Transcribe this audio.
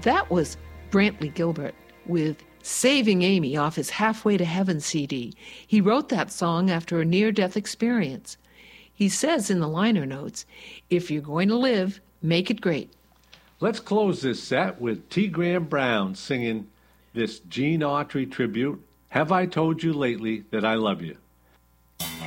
That was Brantley Gilbert with Saving Amy off his Halfway to Heaven CD. He wrote that song after a near-death experience. He says in the liner notes, "If you're going to live, make it great." Let's close this set with T. Graham Brown singing this Gene Autry tribute, Have I Told You Lately That I Love You?